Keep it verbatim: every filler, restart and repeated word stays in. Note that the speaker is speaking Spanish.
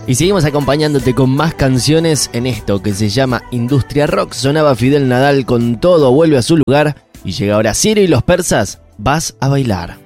Y seguimos acompañándote con más canciones en esto que se llama Industria Rock. Sonaba Fidel Nadal con Todo vuelve a su lugar. Y llega ahora Ciro y los Persas, Vas a bailar.